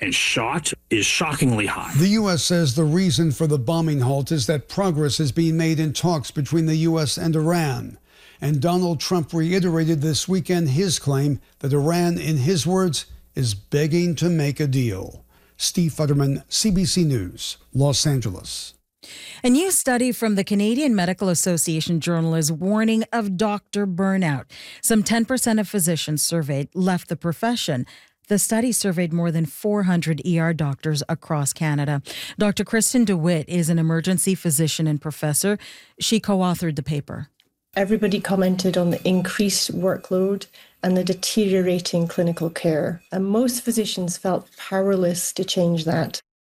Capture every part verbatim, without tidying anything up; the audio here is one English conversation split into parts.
and shot is shockingly high. The U S says the reason for the bombing halt is that progress is being made in talks between the U S and Iran. And Donald Trump reiterated this weekend his claim that Iran, in his words, is begging to make a deal. Steve Futterman, C B C News, Los Angeles. A new study from the Canadian Medical Association Journal is warning of doctor burnout. Some ten percent of physicians surveyed left the profession. The study surveyed more than four hundred E R doctors across Canada. Doctor Kristen DeWitt is an emergency physician and professor. She co-authored the paper. Everybody commented on the increased workload and the deteriorating clinical care, and most physicians felt powerless to change that.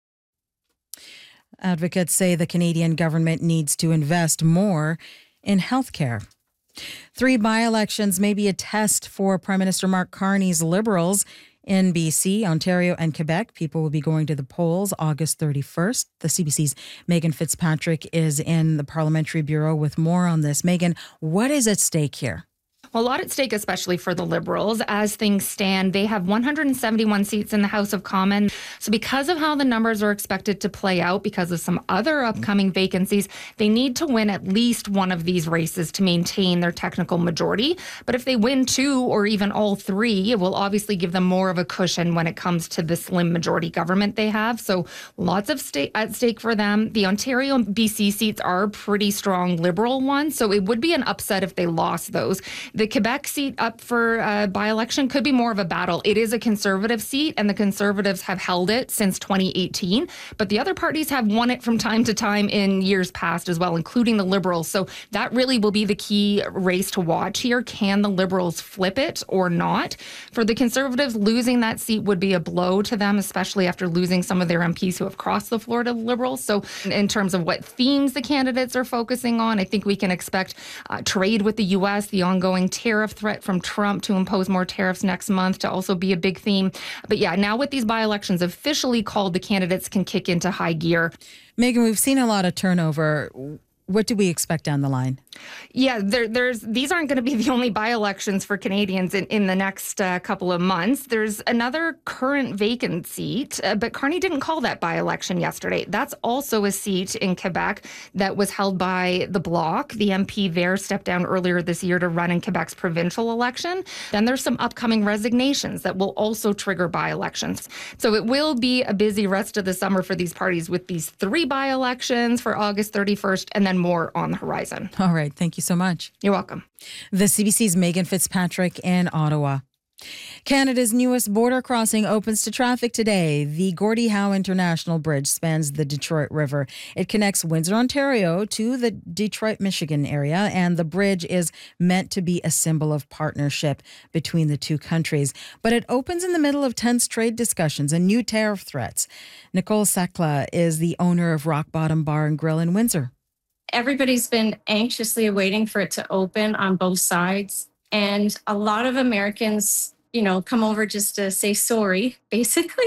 Advocates say the Canadian government needs to invest more in healthcare. Three by-elections may be a test for Prime Minister Mark Carney's Liberals. In B C, Ontario and Quebec, people will be going to the polls August thirty-first. The C B C's Megan Fitzpatrick is in the Parliamentary Bureau with more on this. Megan, what is at stake here? Well, a lot at stake, especially for the Liberals. As things stand, they have one hundred seventy-one seats in the House of Commons. So because of how the numbers are expected to play out, because of some other upcoming vacancies, they need to win at least one of these races to maintain their technical majority. But if they win two or even all three, it will obviously give them more of a cushion when it comes to the slim majority government they have. So lots of sta- at stake for them. The Ontario and B C seats are pretty strong Liberal ones, so it would be an upset if they lost those. The Quebec seat up for uh, by-election could be more of a battle. It is a Conservative seat, and the Conservatives have held it since twenty eighteen. But the other parties have won it from time to time in years past as well, including the Liberals. So that really will be the key race to watch here. Can the Liberals flip it or not? For the Conservatives, losing that seat would be a blow to them, especially after losing some of their M Ps who have crossed the floor to the Liberals. So in terms of what themes the candidates are focusing on, I think we can expect uh, trade with the U S, the ongoing tariff threat from Trump to impose more tariffs next month to also be a big theme. But yeah, now with these by-elections officially called, the candidates can kick into high gear. Megan, we've seen a lot of turnover. What do we expect down the line? Yeah, there, there's these aren't going to be the only by-elections for Canadians in, in the next uh, couple of months. There's another current vacant seat, uh, but Carney didn't call that by-election yesterday. That's also a seat in Quebec that was held by the Bloc. The M P there stepped down earlier this year to run in Quebec's provincial election. Then there's some upcoming resignations that will also trigger by-elections. So it will be a busy rest of the summer for these parties with these three by-elections for August thirty-first and then more on the horizon. All right. Thank you so much. You're welcome. The C B C's Megan Fitzpatrick in Ottawa. Canada's newest border crossing opens to traffic today. The Gordie Howe International Bridge spans the Detroit River. It connects Windsor, Ontario to the Detroit, Michigan area, and the bridge is meant to be a symbol of partnership between the two countries. But it opens in the middle of tense trade discussions and new tariff threats. Nicole Sakla is the owner of Rock Bottom Bar and Grill in Windsor. Everybody's been anxiously waiting for it to open on both sides. And a lot of Americans, you know, come over just to say sorry, basically.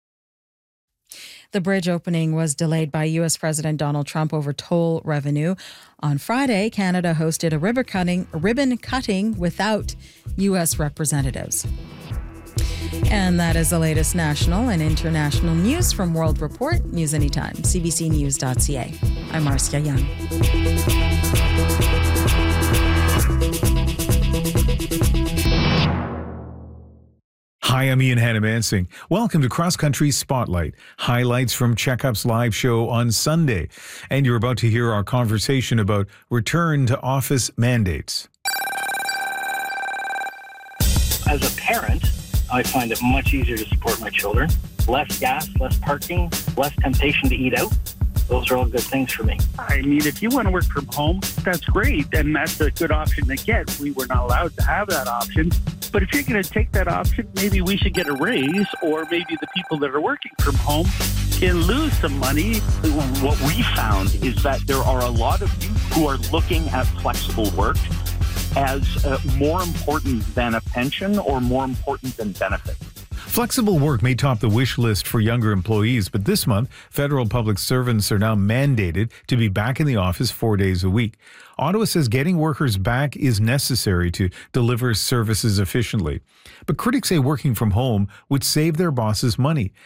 The bridge opening was delayed by U S President Donald Trump over toll revenue. On Friday, Canada hosted a ribbon cutting, ribbon cutting without U S representatives. And that is the latest national and international news from World Report. News anytime, c b c news dot c a. I'm Marcia Young. Hi, I'm Ian Hannamansing. Welcome to Cross Country Spotlight, highlights from Checkup's live show on Sunday. And you're about to hear our conversation about return to office mandates. As a parent, I find it much easier to support my children. Less gas, less parking, less temptation to eat out. Those are all good things for me. I mean, if you want to work from home, that's great, and that's a good option to get. We were not allowed to have that option. But if you're going to take that option, maybe we should get a raise, or maybe the people that are working from home can lose some money. What we found is that there are a lot of youth who are looking at flexible work as uh, more important than a pension or more important than benefits. Flexible work may top the wish list for younger employees, but this month, federal public servants are now mandated to be back in the office four days a week. Ottawa says getting workers back is necessary to deliver services efficiently. But critics say working from home would save their bosses money